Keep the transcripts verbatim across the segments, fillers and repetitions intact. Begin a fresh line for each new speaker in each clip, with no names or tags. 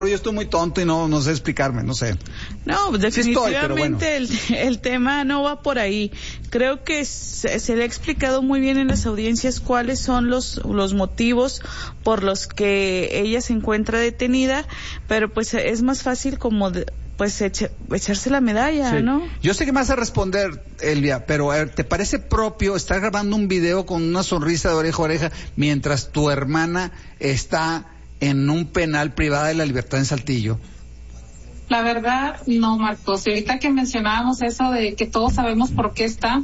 yo estoy muy tonto y no, no sé explicarme, no sé.
No, definitivamente
sí estoy, bueno.
el, el tema no va por ahí. Creo que se, se le ha explicado muy bien en las audiencias cuáles son los, los motivos por los que ella se encuentra detenida, pero pues es más fácil como de, pues eche, echarse la medalla, sí. ¿no?
Yo sé que me vas a responder, Elvia, pero a ver, ¿te parece propio estar grabando un video con una sonrisa de oreja a oreja mientras tu hermana está en un penal privada de la libertad en Saltillo?
La verdad, no, Marcos. Y ahorita que mencionábamos eso de que todos sabemos por qué está,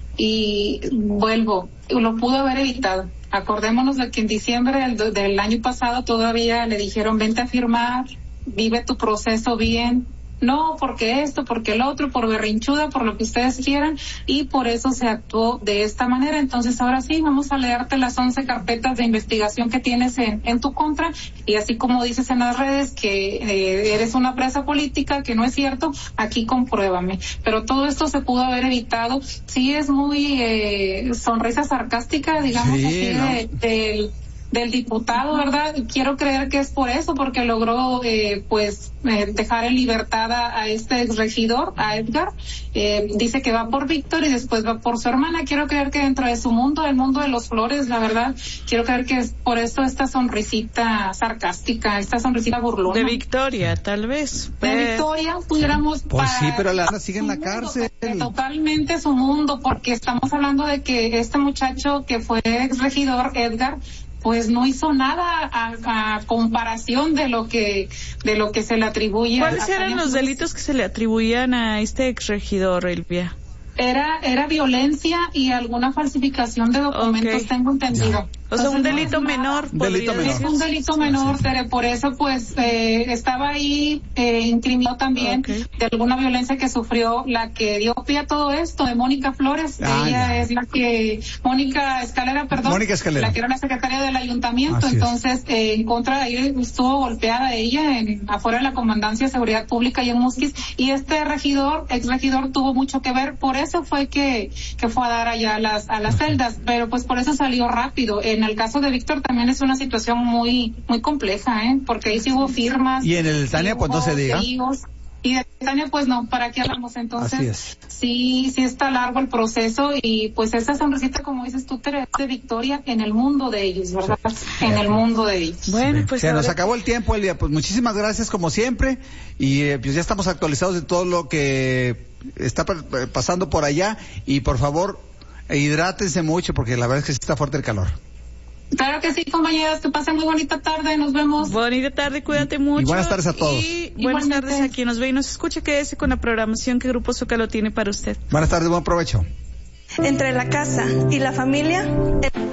y vuelvo, lo pudo haber evitado. Acordémonos de que en diciembre del, del año pasado todavía le dijeron, vente a firmar, vive tu proceso bien. No, porque esto, porque el otro, por berrinchuda, por lo que ustedes quieran, y por eso se actuó de esta manera. Entonces, ahora sí, vamos a leerte las once carpetas de investigación que tienes en, en tu contra, y así como dices en las redes que eh, eres una presa política, que no es cierto, aquí compruébame. Pero todo esto se pudo haber evitado. Sí es muy eh, sonrisa sarcástica, digamos,
sí,
así,
¿no?
de, del del diputado, ¿verdad? Quiero creer que es por eso, porque logró eh, pues eh, dejar en libertad a, a este exregidor, a Edgar. Eh, dice que va por Víctor y después va por su hermana. Quiero creer que dentro de su mundo, el mundo de los Flores, la verdad, quiero creer que es por eso esta sonrisita sarcástica, esta sonrisita burlona.
De Victoria, tal vez.
De
pero...
Victoria pudiéramos...
Pues sí, pero la sigue en la cárcel.
Mundo, totalmente su mundo, porque estamos hablando de que este muchacho que fue exregidor, Edgar, pues no hizo nada a, a comparación de lo que de lo que se le atribuye.
¿Cuáles eran los delitos que se le atribuían a este exregidor, Elvia?
Era era violencia y alguna falsificación de documentos, okay. Tengo entendido.
O sea, un delito
no
menor.
Delito menor.
Es un delito menor, Tere, por eso pues eh, estaba ahí eh, incriminado también okay. de alguna violencia que sufrió la que dio pie a todo esto, de Mónica Flores. Ah, Ella ya. es la que, Mónica Escalera, perdón.
Mónica Escalera.
La que era la secretaria del ayuntamiento. Así Entonces, eh, en contra de ahí estuvo golpeada ella en, afuera de la Comandancia de Seguridad Pública y en Musquis. Y este regidor, ex regidor, tuvo mucho que ver. Por eso fue que, que fue a dar allá a las, a las celdas. Pero pues por eso salió rápido. En el caso de Víctor también es una situación muy muy compleja, ¿eh? Porque ahí sí hubo firmas.
Y en el Tania, pues no se diga.
Amigos, y de Tania, pues no, ¿para qué hablamos? Entonces, sí, sí está largo el proceso y pues esa sonrisita, como dices tú, Tere, de Victoria en el mundo de ellos, ¿verdad? Sí. En el mundo de ellos.
Bueno, pues
se ahora... nos acabó el tiempo, Elia. Pues muchísimas gracias como siempre y eh, pues ya estamos actualizados de todo lo que está pasando por allá y por favor, hidrátense mucho porque la verdad es que sí está fuerte el calor.
Claro que sí, compañeras, que pasen muy bonita tarde, nos vemos.
Bonita tarde, cuídate mucho.
Y buenas tardes a todos.
Y buenas tardes a quien nos ve y nos escucha, quédese con la programación que Grupo Zócalo tiene para usted.
Buenas tardes, buen provecho.
Entre la casa y la familia...